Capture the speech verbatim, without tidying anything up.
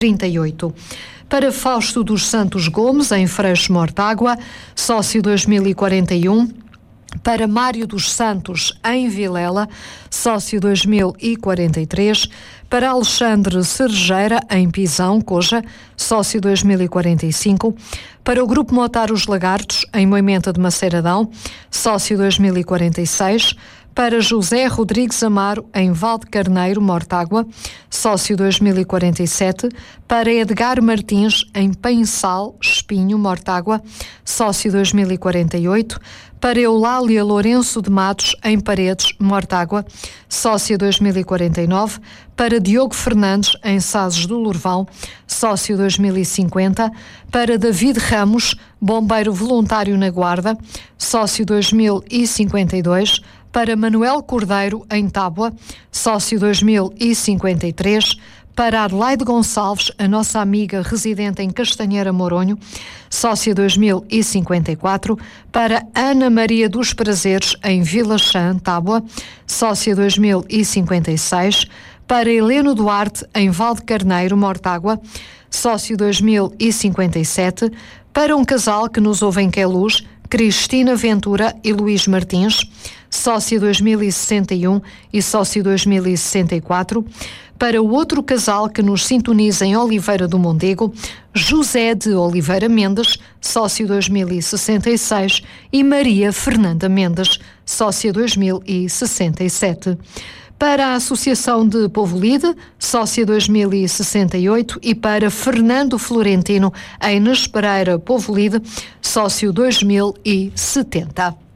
trinta e oito. Para Fausto dos Santos Gomes, em Freixo Mortágua, sócio dois mil e quarenta e um. Para Mário dos Santos, em Vilela, sócio dois mil e quarenta e três. Para Alexandre Cerejeira, em Pisão, Coja, sócio dois mil e quarenta e cinco. Para o Grupo Motar Os Lagartos, em Moimenta de Maceiradão, sócio dois mil e quarenta e seis. Para José Rodrigues Amaro, em Valde Carneiro, Mortágua, sócio dois mil e quarenta e sete. Para Edgar Martins, em Pensal, Espinho, Mortágua, sócio dois mil e quarenta e oito. Para Eulália Lourenço de Matos, em Paredes, Mortágua, sócio dois mil e quarenta e nove. Para Diogo Fernandes, em Sazes do Lourvão, sócio dois mil e cinquenta. Para David Ramos, bombeiro voluntário na Guarda, sócio dois mil e cinquenta e dois. Para Manuel Cordeiro, em Tábua, sócio dois mil e cinquenta e três. Para Adelaide Gonçalves, a nossa amiga residente em Castanheira Moronho, sócia dois mil e cinquenta e quatro. Para Ana Maria dos Prazeres, em Vila Chã, Tábua, sócia dois mil e cinquenta e seis. Para Heleno Duarte, em Valde Carneiro, Mortágua, sócio dois mil e cinquenta e sete. Para um casal que nos ouve em Queluz, Cristina Ventura e Luís Martins, sócio dois mil e sessenta e um e sócio dois mil e sessenta e quatro. Para o outro casal que nos sintoniza em Oliveira do Mondego, José de Oliveira Mendes, sócio dois mil e sessenta e seis, e Maria Fernanda Mendes, sócia dois mil e sessenta e sete. Para a Associação de Povolide, sócia dois mil e sessenta e oito, e para Fernando Florentino, em Nespereira, Povolide, sócio dois mil e setenta.